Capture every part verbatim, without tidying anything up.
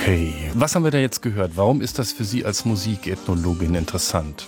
Okay, was haben wir da jetzt gehört? Warum ist das für Sie als Musikethnologin interessant?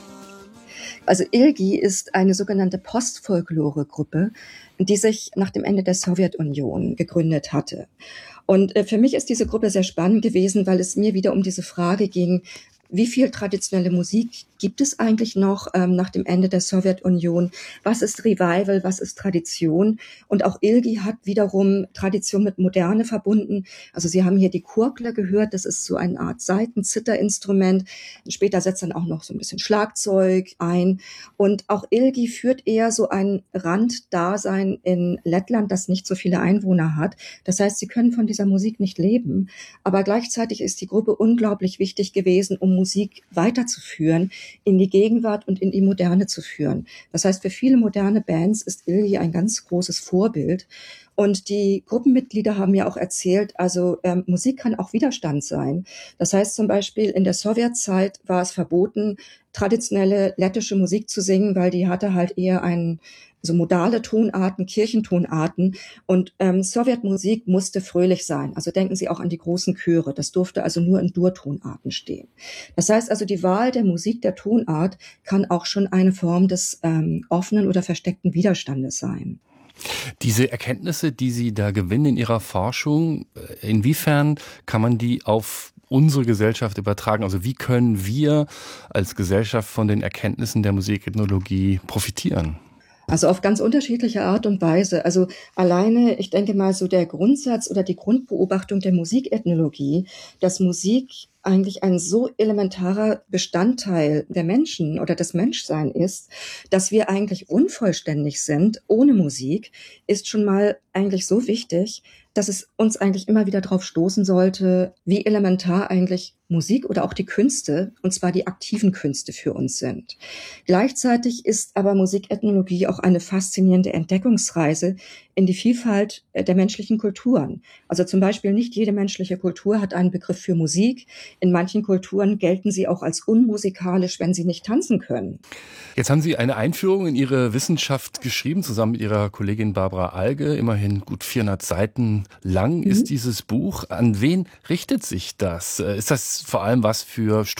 Also ILGI ist eine sogenannte Postfolklore-Gruppe, die sich nach dem Ende der Sowjetunion gegründet hatte. Und äh, für mich ist diese Gruppe sehr spannend gewesen, weil es mir wieder um diese Frage ging, wie viel traditionelle Musik gibt es eigentlich noch ähm, nach dem Ende der Sowjetunion? Was ist Revival? Was ist Tradition? Und auch ILGI hat wiederum Tradition mit Moderne verbunden. Also Sie haben hier die Kurkler gehört. Das ist so eine Art Saiten-Zitterinstrument. Später setzt dann auch noch so ein bisschen Schlagzeug ein. Und auch ILGI führt eher so ein Randdasein in Lettland, das nicht so viele Einwohner hat. Das heißt, Sie können von dieser Musik nicht leben. Aber gleichzeitig ist die Gruppe unglaublich wichtig gewesen, um Musik weiterzuführen, in die Gegenwart und in die Moderne zu führen. Das heißt, für viele moderne Bands ist ILGI ein ganz großes Vorbild. Und die Gruppenmitglieder haben ja auch erzählt, also ähm, Musik kann auch Widerstand sein. Das heißt zum Beispiel, in der Sowjetzeit war es verboten, traditionelle lettische Musik zu singen, weil die hatte halt eher einen so modale Tonarten, Kirchentonarten, und ähm, Sowjetmusik musste fröhlich sein. Also denken Sie auch an die großen Chöre. Das durfte also nur in Durtonarten stehen. Das heißt also, die Wahl der Musik, der Tonart kann auch schon eine Form des ähm, offenen oder versteckten Widerstandes sein. Diese Erkenntnisse, die Sie da gewinnen in Ihrer Forschung, inwiefern kann man die auf unsere Gesellschaft übertragen? Also wie können wir als Gesellschaft von den Erkenntnissen der Musikethnologie profitieren? Also auf ganz unterschiedliche Art und Weise. Also alleine, ich denke mal, so der Grundsatz oder die Grundbeobachtung der Musikethnologie, dass Musik eigentlich ein so elementarer Bestandteil der Menschen oder des Menschseins ist, dass wir eigentlich unvollständig sind ohne Musik, ist schon mal eigentlich so wichtig, dass es uns eigentlich immer wieder drauf stoßen sollte, wie elementar eigentlich Musik oder auch die Künste, und zwar die aktiven Künste, für uns sind. Gleichzeitig ist aber Musikethnologie auch eine faszinierende Entdeckungsreise in die Vielfalt der menschlichen Kulturen. Also zum Beispiel nicht jede menschliche Kultur hat einen Begriff für Musik. In manchen Kulturen gelten sie auch als unmusikalisch, wenn sie nicht tanzen können. Jetzt haben Sie eine Einführung in Ihre Wissenschaft geschrieben, zusammen mit Ihrer Kollegin Barbara Alge. Immerhin gut vierhundert Seiten lang ist Mhm. dieses Buch. An wen richtet sich das? Ist das vor allem was für